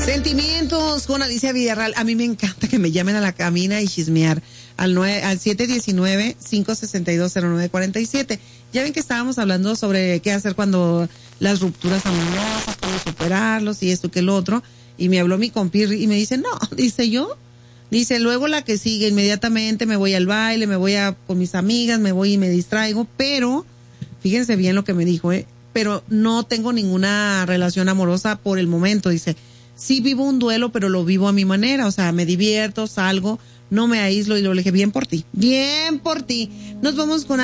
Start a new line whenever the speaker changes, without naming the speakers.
Sentimientos con Alicia Villarreal. A mí me encanta que me llamen a la cabina y chismear al 719-562-0947. Ya ven que estábamos hablando sobre qué hacer cuando las rupturas amorosas, cómo superarlos y esto que el otro. Y me habló mi compi y me dice, no, dice, luego la que sigue, inmediatamente me voy al baile, con mis amigas, me voy y me distraigo, pero, fíjense bien lo que me dijo, pero no tengo ninguna relación amorosa por el momento, dice. Sí vivo un duelo, pero lo vivo a mi manera, o sea, me divierto, salgo, no me aíslo, y le dije, bien por ti. Nos vamos con